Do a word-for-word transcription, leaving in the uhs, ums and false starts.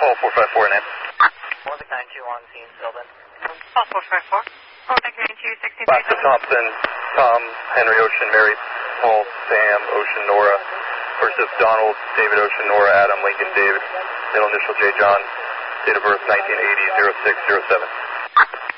Call four five four, name. Olympic nine two on scene, Sylvan. Call four five four. Olympic nine two, sixteen three Alaska seven. Thompson, Tom, Henry Ocean, Mary, Paul, Sam, Ocean, Nora. First is Donald, David Ocean, Nora, Adam, Lincoln, David. Middle initial J. John. Date of birth nineteen eighty, zero six zero seven.